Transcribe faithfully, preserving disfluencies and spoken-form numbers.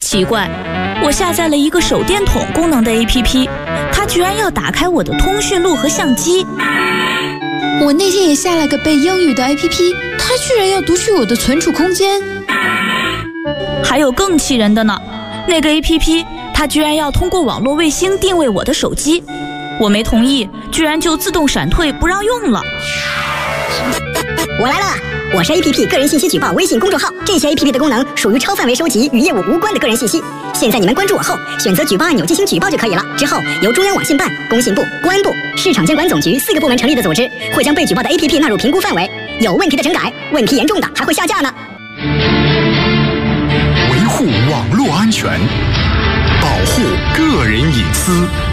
奇怪，我下载了一个手电筒功能的 A P P， 它居然要打开我的通讯录和相机。 我那天也下了个背英语的 A P P， 它居然要读取我的存储空间。 还有更气人的呢，那个 A P P 它居然要通过网络卫星定位我的手机，我没同意，居然就自动闪退不让用了。 我来了，我是 A P P 个人信息举报微信公众号，这些 A P P 的功能属于超范围收集与业务无关的个人信息。现在你们关注我后，选择举报按钮进行举报就可以了。之后由中央网信办、工信部、公安部、市场监管总局四个部门成立的组织，会将被举报的 A P P 纳入评估范围，有问题的整改，问题严重的还会下架呢。 维护网络安全，保护个人隐私。